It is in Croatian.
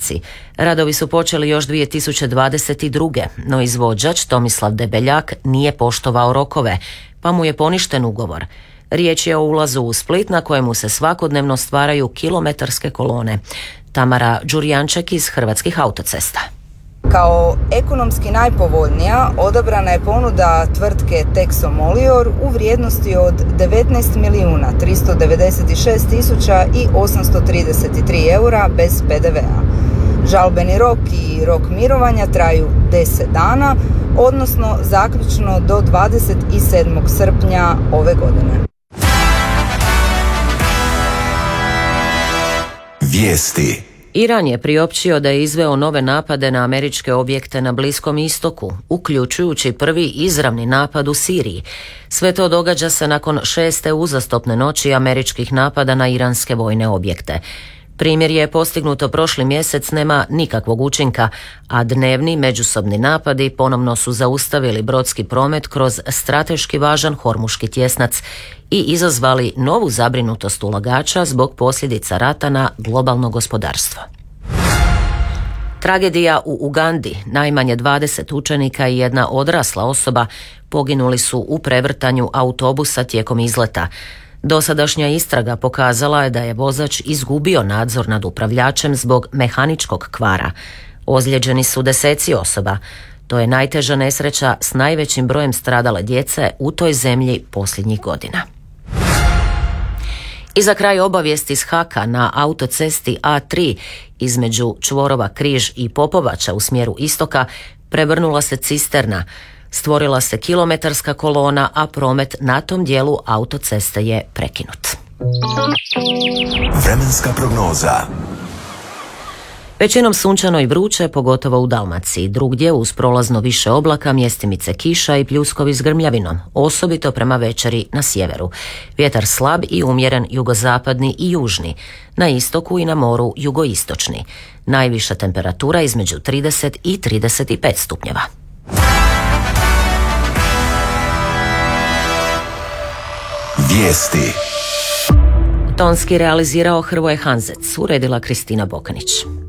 Rijeci. Radovi su počeli još 2022. no izvođač Tomislav Debeljak nije poštovao rokove, pa mu je poništen ugovor. Riječ je o ulazu u Split na kojemu se svakodnevno stvaraju kilometarske kolone. Tamara Đurjanček iz Hrvatskih autocesta. Kao ekonomski najpovoljnija odabrana je ponuda tvrtke Texo Molior u vrijednosti od 19.396.833 eura bez PDV-a. Žalbeni rok i rok mirovanja traju 10 dana, odnosno zaključno do 27. srpnja ove godine. Vijesti. Iran je priopćio da je izveo nove napade na američke objekte na Bliskom istoku, uključujući prvi izravni napad u Siriji. Sve to događa se nakon 6. uzastopne noći američkih napada na iranske vojne objekte. Primirje postignuto prošli mjesec nema nikakvog učinka, a dnevni međusobni napadi ponovno su zaustavili brodski promet kroz strateški važan hormuški tjesnac i izazvali novu zabrinutost ulagača zbog posljedica rata na globalno gospodarstvo. Tragedija u Ugandi, najmanje 20 učenika i jedna odrasla osoba poginuli su u prevrtanju autobusa tijekom izleta. Dosadašnja istraga pokazala je da je vozač izgubio nadzor nad upravljačem zbog mehaničkog kvara. Ozlijeđeni su deseci osoba. To je najteža nesreća s najvećim brojem stradale djece u toj zemlji posljednjih godina. I za kraj obavijest iz Haka. Na autocesti A3 između čvorova Križ i Popovača u smjeru istoka prevrnula se cisterna. Stvorila se kilometarska kolona, a promet na tom dijelu autoceste je prekinut. Vremenska prognoza. Većinom sunčano i vruće, pogotovo u Dalmaciji. Drugdje uz prolazno više oblaka, mjestimice kiša i pljuskovi s grmljavinom, osobito prema večeri na sjeveru. Vjetar slab i umjeren jugozapadni i južni. Na istoku i na moru jugoistočni. Najviša temperatura između 30 i 35 stupnjeva. Vijesti. Tonski realizirao Hrvoje Hanzec, uredila Kristina Bokanić.